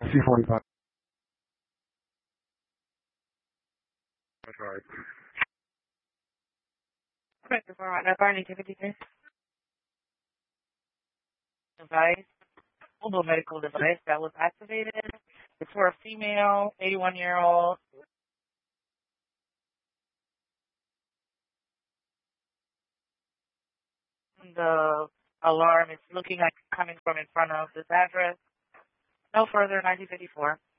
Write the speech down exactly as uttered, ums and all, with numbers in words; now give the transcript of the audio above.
C forty-five. That's right. Correct, the format number, activity device, mobile medical device that was activated. It's for a female, eighty-one year old. The alarm is looking like coming from in front of this address. No further, nineteen fifty-four.